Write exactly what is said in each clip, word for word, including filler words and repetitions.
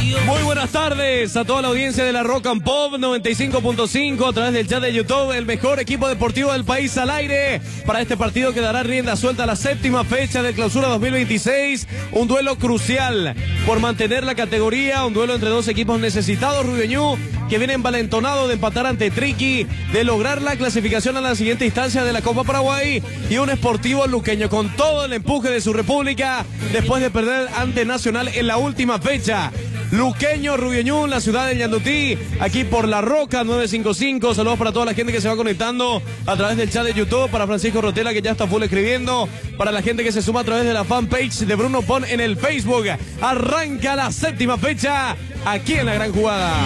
Muy buenas tardes a toda la audiencia de la Rock and Pop noventa y cinco punto cinco a través del chat de YouTube, el mejor equipo deportivo del país al aire para este partido que dará rienda suelta a la séptima fecha de Clausura dos mil veintiséis, un duelo crucial por mantener la categoría, un duelo entre dos equipos necesitados, Rubeñú, que viene envalentonado de empatar ante Triqui, de lograr la clasificación a la siguiente instancia de la Copa Paraguay, y un Sportivo Luqueño con todo el empuje de su república después de perder ante Nacional en la última fecha. Luqueño, Rubeñú, la ciudad de Ñandutí, aquí por La Roca nueve cinco cinco. Saludos para toda la gente que se va conectando a través del chat de YouTube, para Francisco Rotela, que ya está full escribiendo, para la gente que se suma a través de la fanpage de Bruno Pon en el Facebook. Arranca la séptima fecha aquí en La Gran Jugada.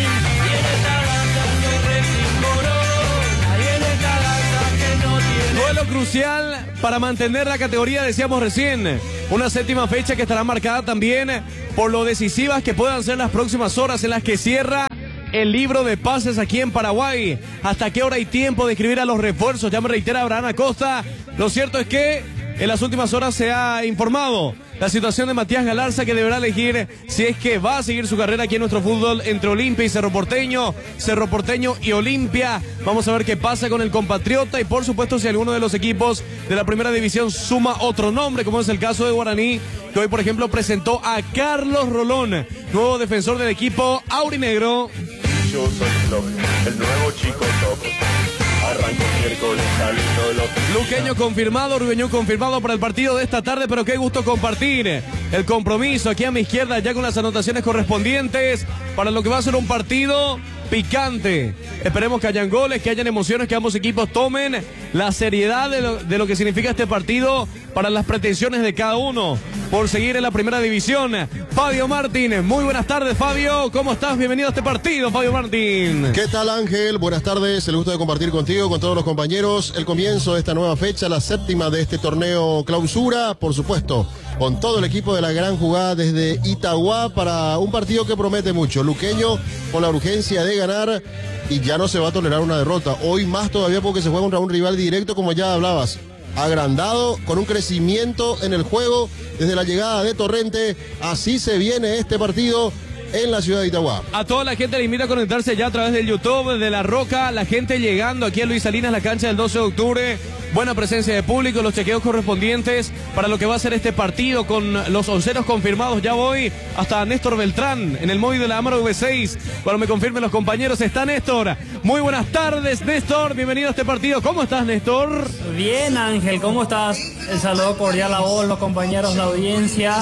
Duelo crucial para mantener la categoría, decíamos recién. Una séptima fecha que estará marcada también por lo decisivas que puedan ser las próximas horas en las que cierra el libro de pases aquí en Paraguay. ¿Hasta qué hora hay tiempo de escribir a los refuerzos? Ya me reitera Abraham Acosta. Lo cierto es que en las últimas horas se ha informado la situación de Matías Galarza, que deberá elegir si es que va a seguir su carrera aquí en nuestro fútbol entre Olimpia y Cerro Porteño, Cerro Porteño y Olimpia. Vamos a ver qué pasa con el compatriota y por supuesto si alguno de los equipos de la primera división suma otro nombre, como es el caso de Guaraní, que hoy por ejemplo presentó a Carlos Rolón, nuevo defensor del equipo aurinegro. Yo soy Flop, el nuevo chico top. Arranco miércoles, saliendo lo... Luqueño confirmado, Rubeñú confirmado para el partido de esta tarde, pero qué gusto compartir el compromiso aquí a mi izquierda ya con las anotaciones correspondientes para lo que va a ser un partido picante. Esperemos que hayan goles, que hayan emociones, que ambos equipos tomen la seriedad de lo, de lo que significa este partido para las pretensiones de cada uno por seguir en la primera división. Fabio Martín, muy buenas tardes, Fabio, ¿cómo estás? Bienvenido a este partido, Fabio Martín. ¿Qué tal, Ángel? Buenas tardes, el gusto de compartir contigo, con todos los compañeros, el comienzo de esta nueva fecha, la séptima de este torneo Clausura, por supuesto, con todo el equipo de La Gran Jugada desde Itagua para un partido que promete mucho. Luqueño con la urgencia de ganar y ya no se va a tolerar una derrota. Hoy más todavía porque se juega contra un rival directo, como ya hablabas, agrandado, con un crecimiento en el juego desde la llegada de Torrente. Así se viene este partido en la ciudad de Itagua. A toda la gente le invita a conectarse ya a través del YouTube de La Roca, la gente llegando aquí a Luis Salinas, la cancha del doce de octubre. Buena presencia de público, los chequeos correspondientes para lo que va a ser este partido con los onceros confirmados. Ya voy hasta Néstor Beltrán en el móvil de la Amaro V seis. Cuando me confirmen los compañeros está Néstor. Muy buenas tardes, Néstor. Bienvenido a este partido. ¿Cómo estás, Néstor? Bien, Ángel. ¿Cómo estás? El saludo cordial a vos, los compañeros, la audiencia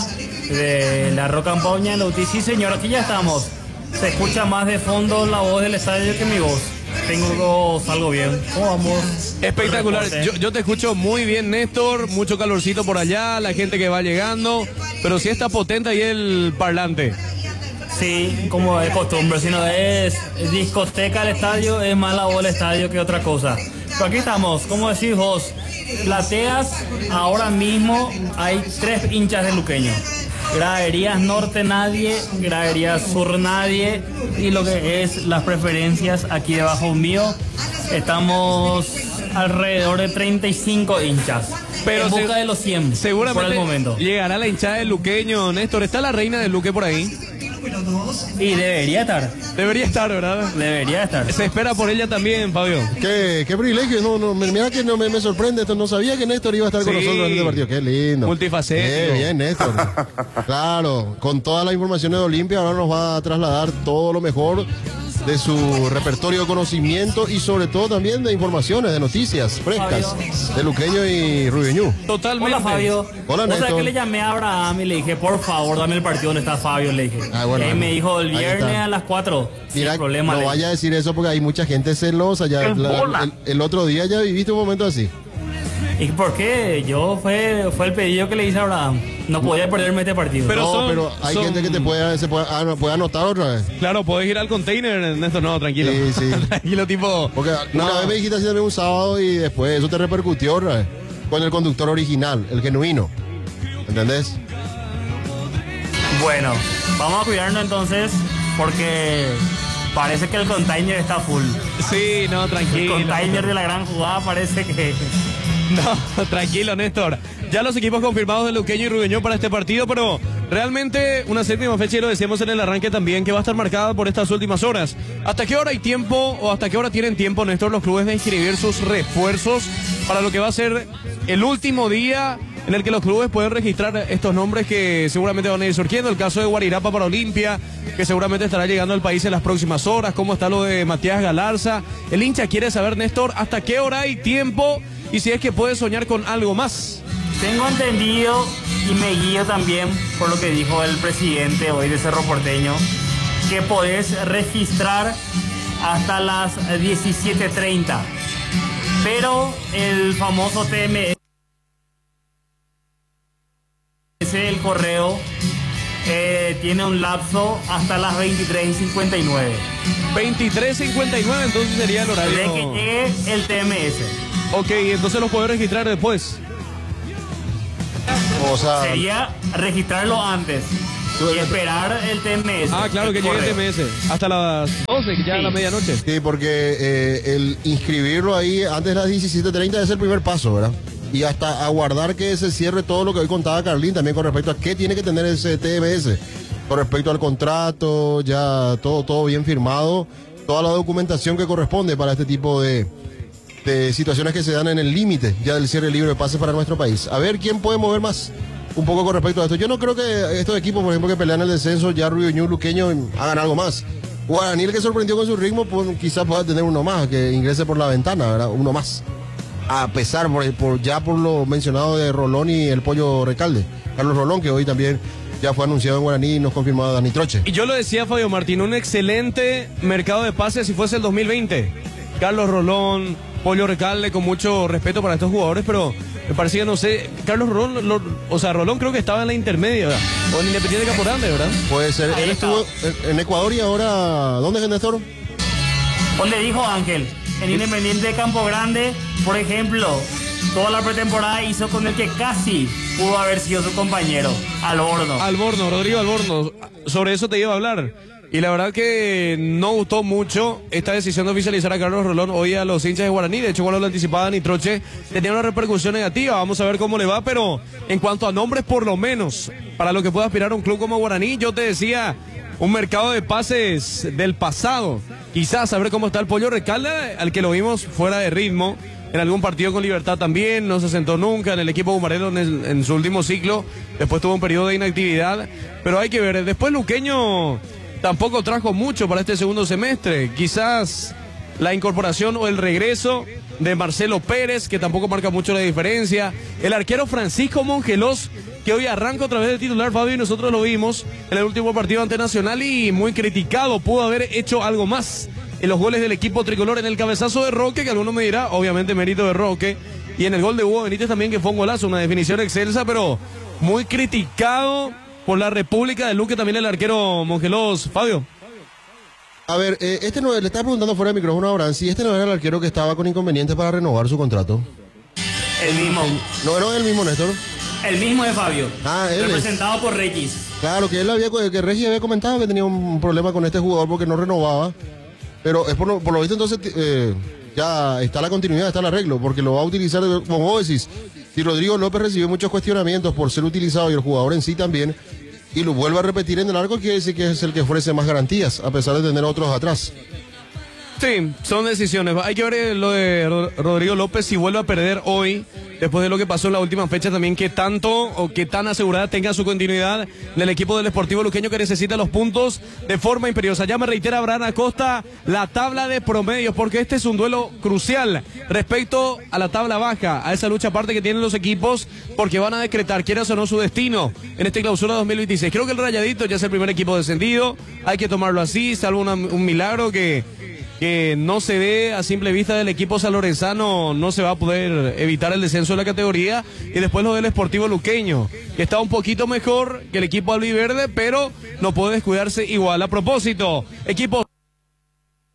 de La Roca en Pop Ñandutí. Sí, señor, aquí ya estamos. Se escucha más de fondo la voz del estadio que mi voz. Tengo algo bien. ¿Cómo vamos? Espectacular. Yo, yo te escucho muy bien, Néstor. Mucho calorcito por allá, la gente que va llegando. Pero sí está potente ahí el parlante. Sí, como de costumbre. Si no es discoteca el estadio, es más la voz del estadio que otra cosa. Pero aquí estamos, como decís vos, plateas. Ahora mismo hay tres hinchas de Luqueño. Graderías norte nadie, graderías sur nadie, y lo que es las preferencias aquí debajo mío, estamos alrededor de treinta y cinco hinchas. Pero en busca de los cien, seguramente por el momento. Llegará la hinchada del Luqueño, Néstor. ¿Está la reina del Luque por ahí? Y debería estar. Debería estar, ¿verdad? Debería estar. Se espera por ella también, Fabio. Qué, qué privilegio, no, no, mira que no me, me sorprende esto, no sabía que Néstor iba a estar sí. con nosotros en este partido, qué lindo. Multifacético. Qué bien, Néstor. Claro, con todas las informaciones de Olimpia ahora nos va a trasladar todo lo mejor de su repertorio de conocimiento y sobre todo también de informaciones, de noticias frescas Fabio. De Luqueño y Rubeñú. Totalmente. Hola, Fabio. Hola, Néstor. O sea que le llamé a Abraham y le dije, por favor, dame el partido donde está Fabio, le dije. Ah, bueno, y bueno. me dijo el viernes a las cuatro. Mira, sin problema. No vaya a decir eso porque hay mucha gente celosa. Ya, la, el, el otro día ya viviste un momento así. ¿Y por qué? Yo fue, fue el pedido que le hice a Abraham. No podía perderme este partido. Pero no, son, pero hay son... gente que te puede, se puede, ah, puede anotar otra vez. Claro, puedes ir al container, Néstor. No, tranquilo. Sí, sí. Tranquilo, tipo. Porque una no. vez me dijiste así también un sábado y después eso te repercutió otra vez con el conductor original, el genuino. ¿Entendés? Bueno, vamos a cuidarnos entonces porque parece que el container está full. Sí, no, tranquilo. El container de La Gran Jugada parece que... No, tranquilo, Néstor. Ya los equipos confirmados de Luqueño y Rubeñó para este partido, pero realmente una séptima fecha, y lo decíamos en el arranque también, que va a estar marcada por estas últimas horas. ¿Hasta qué hora hay tiempo o hasta qué hora tienen tiempo, Néstor, los clubes de inscribir sus refuerzos para lo que va a ser el último día en el que los clubes pueden registrar estos nombres que seguramente van a ir surgiendo? El caso de Guarirapa para Olimpia, que seguramente estará llegando al país en las próximas horas. ¿Cómo está lo de Matías Galarza? El hincha quiere saber, Néstor, hasta qué hora hay tiempo y si es que puede soñar con algo más. Tengo entendido y me guío también por lo que dijo el presidente hoy de Cerro Porteño, que podés registrar hasta las diecisiete treinta, pero el famoso T M S, el correo, eh, tiene un lapso hasta las veintitrés cincuenta y nueve. veintitrés cincuenta y nueve, entonces sería el horario de que llegue el T M S. Ok, entonces lo puedo registrar después. O sea, sería registrarlo antes y esperar el T M S. Ah, claro, que llegue el T M S hasta las doce, ya a la medianoche. Sí, porque eh, el inscribirlo ahí antes de las diecisiete treinta es el primer paso, ¿verdad? Y hasta aguardar que se cierre todo lo que hoy contaba Carlín también con respecto a qué tiene que tener ese T M S, con respecto al contrato, ya todo, todo bien firmado, toda la documentación que corresponde para este tipo de, de situaciones que se dan en el límite ya del cierre libre de pases para nuestro país. A ver quién puede mover más un poco con respecto a esto. Yo no creo que estos equipos, por ejemplo, que pelean el descenso, ya Rubio Ñu, Luqueño, hagan algo más. Guaraní, el que sorprendió con su ritmo, pues quizás pueda tener uno más, que ingrese por la ventana, ¿verdad? Uno más. A pesar, por, por ya por lo mencionado de Rolón y el Pollo Recalde. Carlos Rolón, que hoy también ya fue anunciado en Guaraní y nos confirmó Dani Troche. Y yo lo decía, Fabio Martín, un excelente mercado de pases si fuese el dos mil veinte. Carlos Rolón, Pollo Recalde, con mucho respeto para estos jugadores, pero me parecía, no sé, Carlos Rolón, lo, o sea, Rolón creo que estaba en la intermedia, ¿verdad? O en Independiente Campo Grande, ¿verdad? Puede ser. Ahí Él estuvo en, en Ecuador y ahora, ¿dónde es Néstor? ¿Dónde dijo Ángel? En Independiente de Campo Grande, por ejemplo, toda la pretemporada hizo con el que casi pudo haber sido su compañero, Alborno. Alborno, Rodrigo Alborno, sobre eso te iba a hablar. Y la verdad que no gustó mucho esta decisión de oficializar a Carlos Rolón hoy a los hinchas de Guaraní. De hecho, cuando lo anticipaba Dani Troche, tenía una repercusión negativa. Vamos a ver cómo le va, pero en cuanto a nombres, por lo menos, para lo que pueda aspirar un club como Guaraní, yo te decía, un mercado de pases del pasado. Quizás a ver cómo está el Pollo Recalde, al que lo vimos fuera de ritmo en algún partido con Libertad también, no se sentó nunca en el equipo bumarelo en, el, en su último ciclo, después tuvo un periodo de inactividad, pero hay que ver. Después Luqueño tampoco trajo mucho para este segundo semestre, quizás la incorporación o el regreso de Marcelo Pérez, que tampoco marca mucho la diferencia, el arquero Francisco Mongelós, que hoy arranca otra vez de titular, Fabio, y nosotros lo vimos en el último partido ante Nacional y muy criticado, pudo haber hecho algo más en los goles del equipo tricolor, en el cabezazo de Roque, que alguno me dirá, obviamente mérito de Roque, y en el gol de Hugo Benítez también, que fue un golazo, una definición excelsa, pero muy criticado por la República de Luque también el arquero Mongelós. Fabio. A ver, eh, este no, le estaba preguntando fuera de micrófono a Abraham si este no era el arquero que estaba con inconvenientes para renovar su contrato. El mismo. No, no es el mismo, Néstor. El mismo de Fabio. Ah, él representado es. por Regis. Claro, que él había, que Regis había comentado que tenía un problema con este jugador porque no renovaba. Pero es por lo, por lo visto entonces eh, ya está la continuidad, está el arreglo, porque lo va a utilizar, como vos decís, si Rodrigo López recibió muchos cuestionamientos por ser utilizado y el jugador en sí también, y lo vuelve a repetir en el arco, quiere decir que es el que ofrece más garantías, a pesar de tener otros atrás. Sí, son decisiones. Hay que ver lo de Rodrigo López si vuelve a perder hoy, después de lo que pasó en la última fecha también, que tanto o que tan asegurada tenga su continuidad del equipo del Sportivo Luqueño, que necesita los puntos de forma imperiosa. Ya me reitera Abraham Acosta la tabla de promedios, porque este es un duelo crucial respecto a la tabla baja, a esa lucha aparte que tienen los equipos, porque van a decretar, quieras o no, su destino en este clausura dos mil veintiséis. Creo que el Rayadito ya es el primer equipo descendido, hay que tomarlo así, salvo una, un milagro que... que no se ve a simple vista del equipo sanlorenzano, no se va a poder evitar el descenso de la categoría. Y después lo del Sportivo Luqueño, que está un poquito mejor que el equipo albiverde, pero no puede descuidarse igual. A propósito, equipo